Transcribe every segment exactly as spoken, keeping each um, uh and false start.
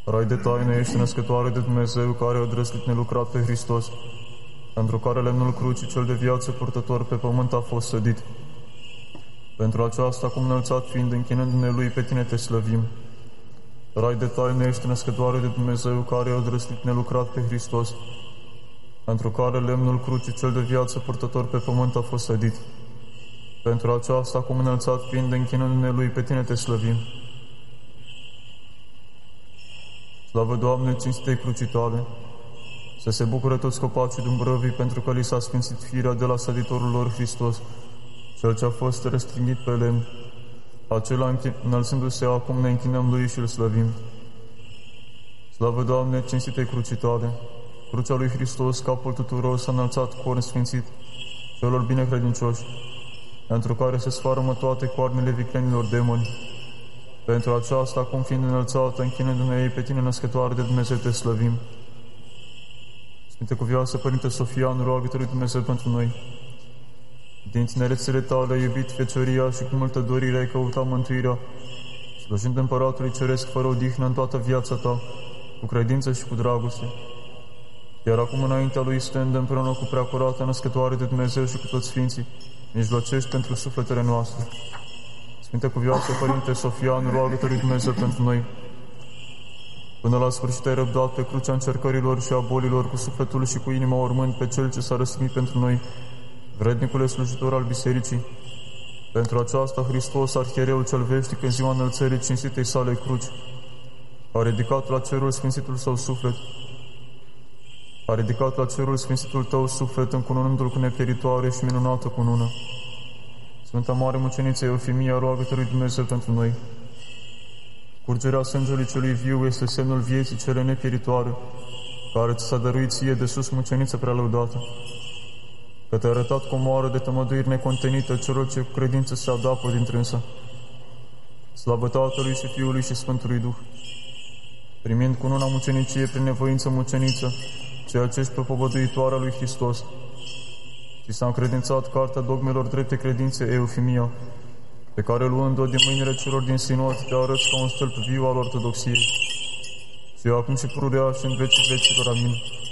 Rai de taină ești născătoare de Dumnezeu, care a drăslit nelucrat pe Hristos, pentru care lemnul crucii cel de viață purtător pe pământ a fost sădit. Pentru aceasta, cum înălțat fiind, închinându-ne Lui, pe Tine te slăvim. Rai de taină ești născătoare de Dumnezeu, care a drăslit nelucrat pe Hristos, pentru care lemnul crucii cel de viață purtător pe pământ a fost sădit. Pentru aceasta, cum înălțat fiind, închinându-ne Lui, pe Tine te slăvim. Slavă, Doamne, cinstitei crucii Tale, să se bucure toți copacii dumbrăvii, pentru că li s-a sfințit firea de la săditorul lor Hristos, Cel ce a fost răstignit pe lemn. Acela, înălțându-se acum, ne închinăm Lui și îl slăvim. Slavă, Doamne, cinstitei crucii Tale, crucea lui Hristos, capul tuturor, s-a înălțat corn sfințit celor binecredincioși, pentru care se sfarămă toate coarnele viclenilor demoni. Pentru aceasta, acum fiind înălțată, închinându-ne ei, pe Tine, născătoare de Dumnezeu, te slăvim. Sfinte Cuvioasă Părinte Sofian, roagă-te lui Dumnezeu pentru noi. Din tinerețele Tale ai iubit fecioria și cu multă dorire ai căutat mântuirea, slăjind Împăratului Ceresc fără odihnă în toată viața Ta, cu credință și cu dragoste. Iar acum înaintea Lui stând împreună cu Preacurată Născătoare de Dumnezeu și cu toți Sfinții, mijlocești pentru sufletele noastre. Sfinte Cuvioasă Părinte Sofian, roagă-te lui Dumnezeu pentru noi. Până la sfârșit ai răbdat pe crucea încercărilor și a bolilor, cu sufletul și cu inima urmând pe Cel ce s-a răstignit pentru noi, vrednicule slujitor al Bisericii. Pentru aceasta Hristos, arhiereul cel veșnic, în ziua înălțării cinstitei sale cruci, a ridicat la cerul sfințitul Său suflet, a ridicat la cerul sfințitul Tău suflet, încununându-l cu nepieritoare și minunată cunună. Sfânta Mare Muceniță Eufimia, roagă-te lui Dumnezeu pentru noi. Curgerea sângelui celui viu este semnul vieții cele nepieritoare, care ți s-a dăruit ție de sus, Muceniță prea lăudată, că te-a arătat comoară de tămăduiri necontenită celor ce cu credință se adapă dintrânsă. Slavă Tatălui și Fiului și Sfântului Duh, primind cununa mucenicie prin nevoință muceniță, ceea ce ești propovăduitoarea lui Hristos. Ți s-a încredințat cartea dogmelor drepte credințe Eufimia, pe care, luând-o din mâinile celor din sinod, te arăți ca un stâlp viu al ortodoxiei. Și acum și pururea și în vecii vecilor. Amin.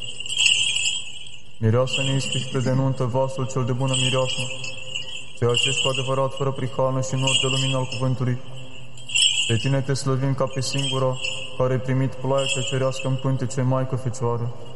Mireasa neispită de nuntă, vasul cel de bună mireasmă, ceea ce ești cu adevărat fără prihană și nor de lumină al cuvântului. Pe Tine te slăvim ca pe singura care ai primit plaia cea cerească în pântece, Maică Fecioară.